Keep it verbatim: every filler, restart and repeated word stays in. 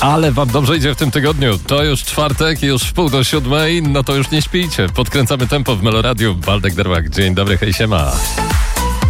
Ale wam dobrze idzie w tym tygodniu. To już czwartek, już w pół do siódmej, no to już nie śpijcie. Podkręcamy tempo w Meloradiu. Waldek Derbak, dzień dobry, hej siema.